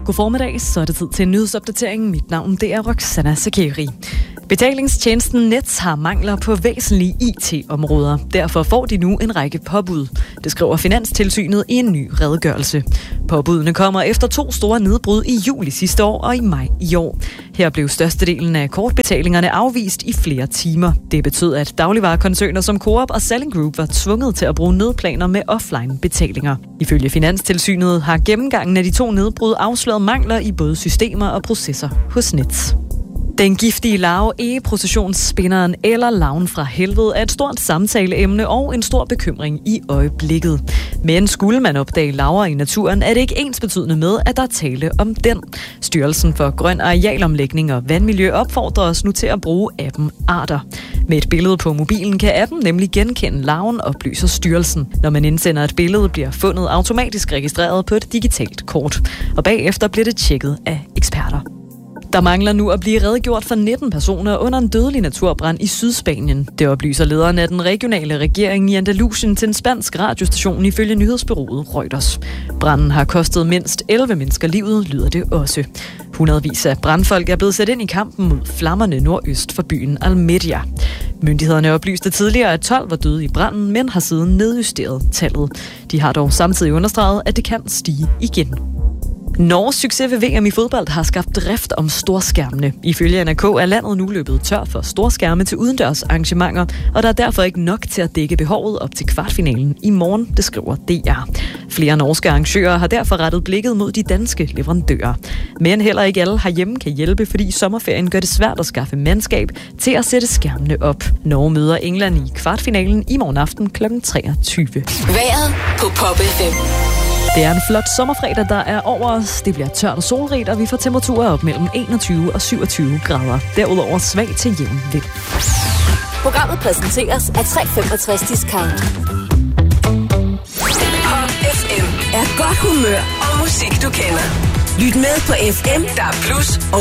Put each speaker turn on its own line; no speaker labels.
God formiddag, så er det tid til en nyhedsopdatering. Mit navn det er Roxana Sakeri. Betalingstjenesten Nets har mangler på væsentlige IT-områder. Derfor får de nu en række påbud. Det skriver Finanstilsynet i en ny redegørelse. Påbudene kommer efter 2 store nedbrud i juli sidste år og i maj i år. Her blev størstedelen af kortbetalingerne afvist i flere timer. Det betød, at dagligvarekoncerner som Coop og Salling Group var tvunget til at bruge nødplaner med offline-betalinger. Ifølge Finanstilsynet har gennemgangen af de 2 nedbrud afsløret mangler i både systemer og processer hos Nets. Den giftige larve, egeprocessionsspinderen eller larven fra helvede er et stort samtaleemne og en stor bekymring i øjeblikket. Men skulle man opdage larver i naturen, er det ikke ensbetydende med, at der er tale om den. Styrelsen for Grøn Arealomlægning og Vandmiljø opfordrer os nu til at bruge appen Arter. Med et billede på mobilen kan appen nemlig genkende larven, oplyser styrelsen. Når man indsender et billede, bliver fundet automatisk registreret på et digitalt kort. Og bagefter bliver det tjekket af eksperter. Der mangler nu at blive redegjort for 19 personer under en dødelig naturbrand i Sydspanien. Det oplyser lederen af den regionale regering i Andalusien til en spansk radiostation ifølge nyhedsbureauet Reuters. Branden har kostet mindst 11 mennesker livet, lyder det også. Hundredvis af brandfolk er blevet sat ind i kampen mod flammerne nordøst for byen Almeria. Myndighederne oplyste tidligere, at 12 var døde i branden, men har siden nedjusteret tallet. De har dog samtidig understreget, at det kan stige igen. Norges succes ved VM i fodbold har skabt drift om storskærmene. Ifølge NRK er landet nu løbet tør for storskærme til udendørs arrangementer, og der er derfor ikke nok til at dække behovet op til kvartfinalen i morgen, det skriver DR. Flere norske arrangører har derfor rettet blikket mod de danske leverandører. Men heller ikke alle herhjemme kan hjælpe, fordi sommerferien gør det svært at skaffe mandskab til at sætte skærmene op. Norge møder England i kvartfinalen i morgen aften kl. 23.
Vejret på Pop FM.
Det er en flot sommerfredag, der er over os. Det bliver tørt og solrigt, og vi får temperaturer op mellem 21 og 27 grader. Derudover svag til jævn vind.
Programmet præsenteres af 365 Discount. Pop FM er godt humør og musik, du kender. Lyt med på FM, der er plus og